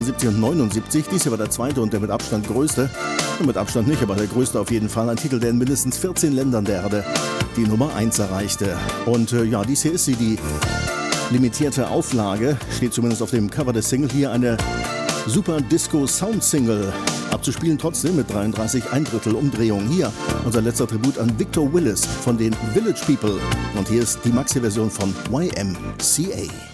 70 und 79. Dies hier war der zweite und der mit Abstand größte. Mit Abstand nicht, aber der größte auf jeden Fall. Ein Titel, der in mindestens 14 Ländern der Erde die Nummer 1 erreichte. Und ja, dies hier ist sie, die limitierte Auflage. Steht zumindest auf dem Cover des Single hier eine Super Disco Sound Single. Abzuspielen trotzdem mit 33 1/3 Umdrehungen. Hier unser letzter Tribut an Victor Willis von den Village People. Und hier ist die Maxi-Version von YMCA.